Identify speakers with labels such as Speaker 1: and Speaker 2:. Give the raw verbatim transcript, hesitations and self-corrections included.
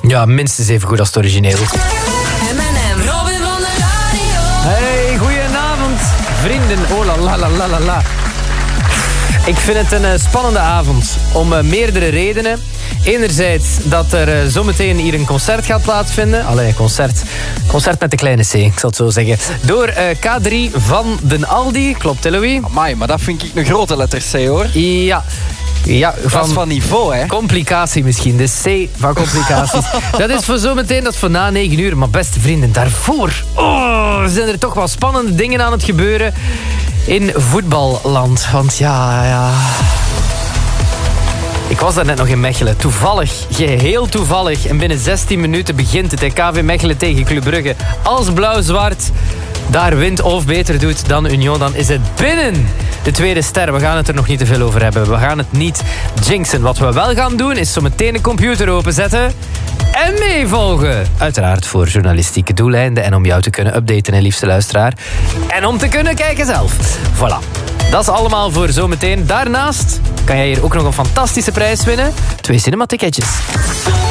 Speaker 1: Ja, minstens even goed als het origineel.
Speaker 2: M en M, Robin van de Radio.
Speaker 1: Hey, goedenavond, vrienden. Oh la la la la la la. Ik vind het een uh, spannende avond om uh, meerdere redenen. Enerzijds dat er uh, zometeen hier een concert gaat plaatsvinden. Allee, concert. Concert met de kleine C, ik zal het zo zeggen. Door uh, K drie van den Aldi. Klopt, hè, Louis?
Speaker 3: Amai, maar dat vind ik een grote letter C, hoor.
Speaker 1: Ja. Ja, van,
Speaker 3: dat is van niveau, hè?
Speaker 1: Complicatie misschien, de C van complicaties. Dat is voor zometeen, dat is voor na negen uur. Maar beste vrienden, daarvoor oh, zijn er toch wel spannende dingen aan het gebeuren in voetballand. Want ja, ja... Ik was daar net nog in Mechelen. Toevallig, geheel toevallig. En binnen zestien minuten begint het. K V Mechelen tegen Club Brugge. Als blauw-zwart daar wint of beter doet dan Union, dan is het binnen de tweede ster. We gaan het er nog niet te veel over hebben. We gaan het niet jinxen. Wat we wel gaan doen, is zo meteen de computer openzetten en meevolgen. Uiteraard voor journalistieke doeleinden en om jou te kunnen updaten, hè, liefste luisteraar. En om te kunnen kijken zelf. Voilà. Dat is allemaal voor zometeen. Daarnaast kan jij hier ook nog een fantastische prijs winnen. Twee cinematicketjes.